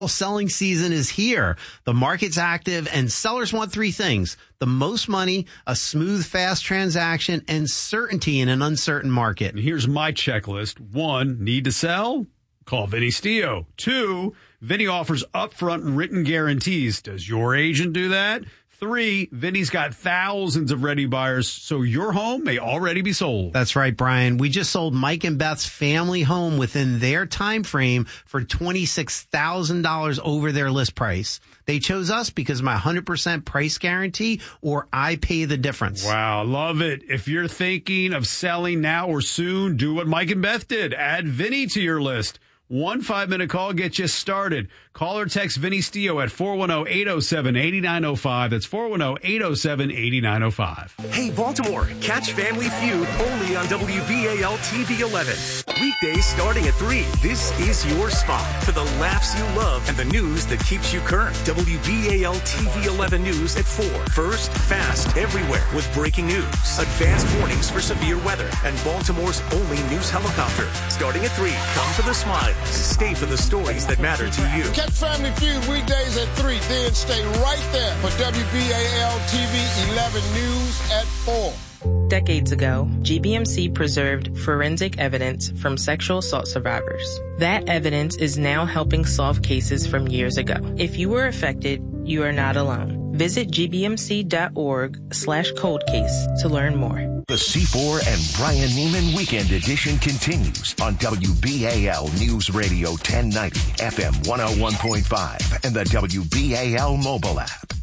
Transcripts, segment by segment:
Selling season is here. The market's active and sellers want three things: the most money, a smooth, fast transaction, and certainty in an uncertain market. And here's my checklist. 1, need to sell? Call Vinny Stio. 2, Vinny offers upfront written guarantees. Does your agent do that? 3, Vinny's got thousands of ready buyers, so your home may already be sold. That's right, Brian. We just sold Mike and Beth's family home within their time frame for $26,000 over their list price. They chose us because of my 100% price guarantee, or I pay the difference. Wow, love it. If you're thinking of selling now or soon, do what Mike and Beth did. Add Vinny to your list. 1 5-minute call gets you started. Call or text Vinny Stio at 410-807-8905. That's 410-807-8905. Hey, Baltimore, catch Family Feud only on WBAL TV 11. Weekdays starting at 3. This is your spot for the laughs you love and the news that keeps you current. WBAL TV 11 News at 4. First, fast, everywhere with breaking news, advanced warnings for severe weather, and Baltimore's only news helicopter. Starting at 3, come for the smiles. Stay for the stories that matter to you. Catch Family Feud weekdays at 3, then stay right there for WBAL TV 11 News at 4. Decades ago, GBMC preserved forensic evidence from sexual assault survivors. That evidence is now helping solve cases from years ago. If you were affected, you are not alone. Visit gbmc.org/coldcase to learn more. The C4 and Brian Neiman Weekend Edition continues on WBAL News Radio 1090, FM 101.5, and the WBAL mobile app.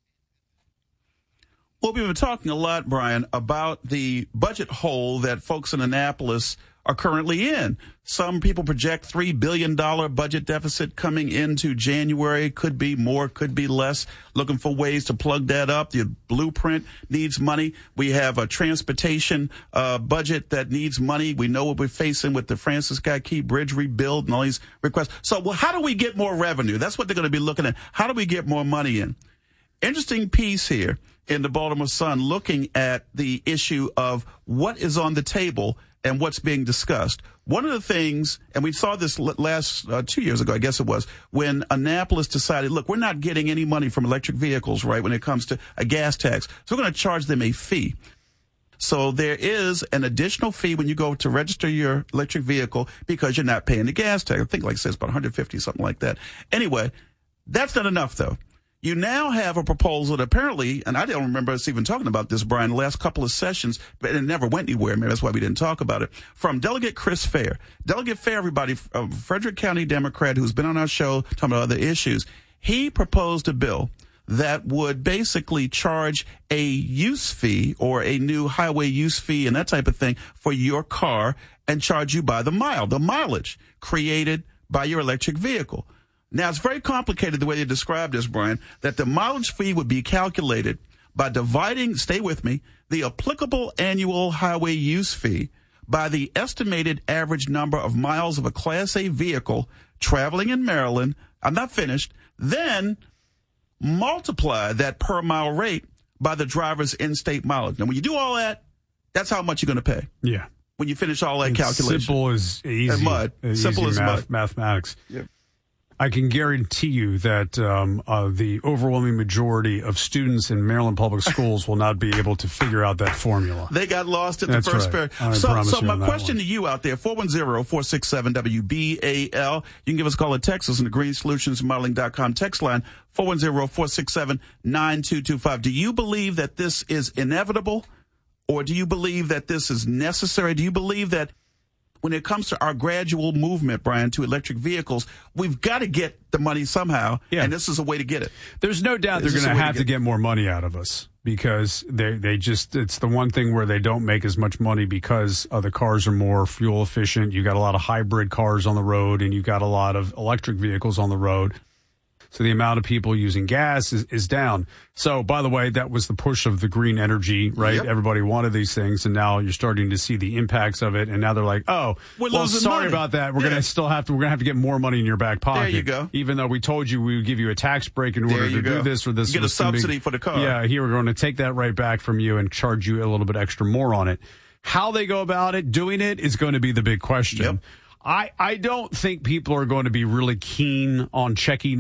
Well, we've been talking a lot, Brian, about the budget hole that folks in Annapolis are currently in. Some people project $3 billion budget deficit coming into January. Could be more, could be less. Looking for ways to plug that up. The blueprint needs money. We have a transportation budget that needs money. We know what we're facing with the Francis Scott Key Bridge rebuild and all these requests. So how do we get more revenue? That's what they're going to be looking at. How do we get more money in? Interesting piece here in the Baltimore Sun looking at the issue of what is on the table and what's being discussed. One of the things, and we saw this last 2 years ago, I guess it was, when Annapolis decided, look, we're not getting any money from electric vehicles, right, when it comes to a gas tax. So we're going to charge them a fee. So there is an additional fee when you go to register your electric vehicle because you're not paying the gas tax. I think, like I said, it's about $150, something like that. Anyway, that's not enough, though. You now have a proposal that apparently, and I don't remember us even talking about this, Brian, the last couple of sessions, but it never went anywhere. Maybe that's why we didn't talk about it. From Delegate Chris Fair. Delegate Fair, everybody, Frederick County Democrat who's been on our show talking about other issues. He proposed a bill that would basically charge a use fee or a new highway use fee and that type of thing for your car and charge you by the mileage created by your electric vehicle. Now, it's very complicated the way you described this, Brian, that the mileage fee would be calculated by dividing, stay with me, the applicable annual highway use fee by the estimated average number of miles of a Class A vehicle traveling in Maryland. I'm not finished. Then multiply that per mile rate by the driver's in-state mileage. Now, when you do all that, that's how much you're going to pay. Yeah. When you finish all that calculation. Simple as easy. And mud. Simple as mud. Mathematics. Yeah. I can guarantee you that the overwhelming majority of students in Maryland public schools will not be able to figure out that formula. They got lost in the first period. So my question to you out there, 410-467-WBAL. You can give us a call or text us on the GreenSolutionsModeling.com text line, 410-467-9225. Do you believe that this is inevitable, or do you believe that this is necessary? Do you believe that when it comes to our gradual movement, Brian, to electric vehicles, we've got to get the money somehow, and this is a way to get it. There's no doubt they're going to have to get more money out of us because they just, it's the one thing where they don't make as much money because the cars are more fuel efficient. You got a lot of hybrid cars on the road, and you got a lot of electric vehicles on the road. So the amount of people using gas is down. So, by the way, that was the push of the green energy, right? Yep. Everybody wanted these things, and now you're starting to see the impacts of it. And now they're like, "Oh, well, sorry about that. We're gonna have to get more money in your back pocket." There you go. Even though we told you we would give you a tax break in order to do this or this, you get a subsidy for the car. Yeah, here we're going to take that right back from you and charge you a little bit extra more on it. How they go about it, doing it, is going to be the big question. Yep. I don't think people are going to be really keen on checking